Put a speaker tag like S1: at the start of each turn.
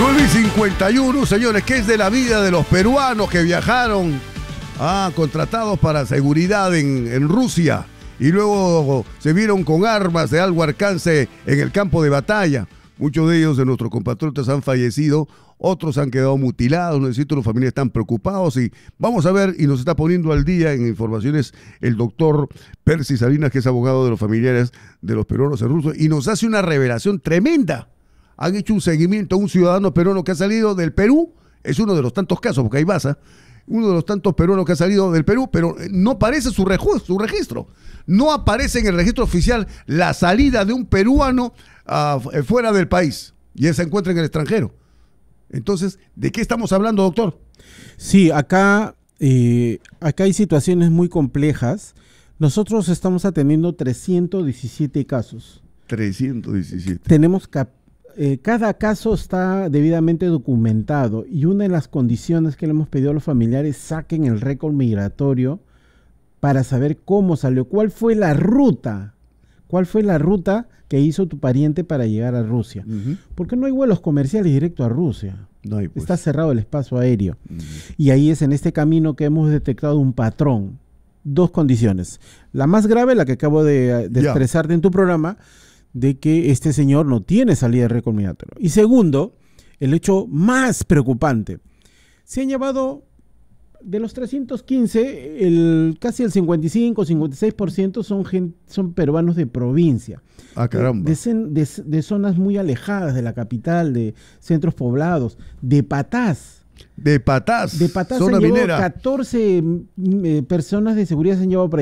S1: 9:51, señores, ¿qué es de la vida de los peruanos que viajaron contratados para seguridad en Rusia y luego se vieron con armas de alto alcance en el campo de batalla? Muchos de ellos, de nuestros compatriotas, han fallecido, otros han quedado mutilados, necesito, las familias están preocupados y vamos a ver, y nos está poniendo al día en informaciones el doctor Percy Salinas, que es abogado de los familiares de los peruanos en Rusia, y nos hace una revelación tremenda. Han hecho un seguimiento a un ciudadano peruano que ha salido del Perú, es uno de los tantos casos, porque ahí pasa, uno de los tantos peruanos que ha salido del Perú, pero no aparece su registro. No aparece en el registro oficial la salida de un peruano fuera del país, y él se encuentra en el extranjero. Entonces, ¿de qué estamos hablando, doctor?
S2: Sí, acá hay situaciones muy complejas. Nosotros estamos atendiendo 317 casos.
S1: 317.
S2: Tenemos cada caso está debidamente documentado, y una de las condiciones que le hemos pedido a los familiares: saquen el récord migratorio para saber cómo salió, cuál fue la ruta que hizo tu pariente para llegar a Rusia. Porque no hay vuelos comerciales directos a Rusia.
S1: No hay, pues.
S2: Está cerrado el espacio aéreo. Y ahí es en este camino que hemos detectado un patrón. Dos condiciones. La más grave, la que acabo de expresarte en tu programa, de que este señor no tiene salida de récord migratorio. Y segundo, el hecho más preocupante: se han llevado, de los 315, casi el 55-56% son peruanos de provincia.
S1: Ah, caramba.
S2: De zonas muy alejadas de la capital, de centros poblados, de Patás.
S1: De Patás,
S2: De Patás
S1: zona
S2: se han llevado
S1: minera.
S2: 14 personas de seguridad, se han llevado para